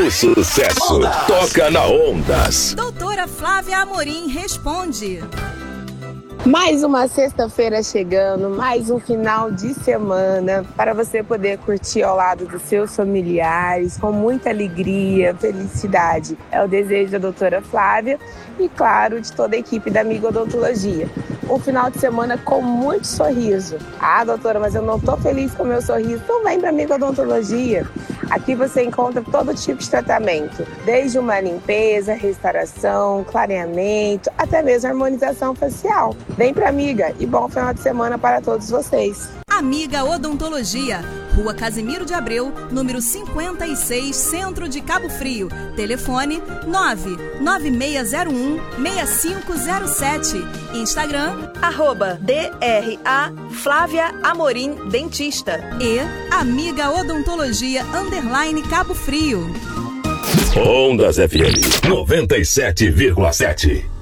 O sucesso toca na Ondas. Doutora Flávia Amorim responde. Mais uma sexta-feira chegando, mais um final de semana para você poder curtir ao lado dos seus familiares com muita alegria, felicidade. É o desejo da doutora Flávia e, claro, de toda a equipe da Amiga Odontologia. Um final de semana com muito sorriso. Ah, doutora, mas eu não estou feliz com o meu sorriso. Então vem para a Amiga Odontologia. Aqui você encontra todo tipo de tratamento, desde uma limpeza, restauração, clareamento, até mesmo harmonização facial. Vem pra Amiga e bom final de semana para todos vocês. Amiga Odontologia, Rua Casimiro de Abreu, número 56, Centro de Cabo Frio. Telefone 99601-6507. Instagram, @DRA Flávia Amorim Dentista. E Amiga Odontologia _Cabo Frio. Ondas FM 97,7.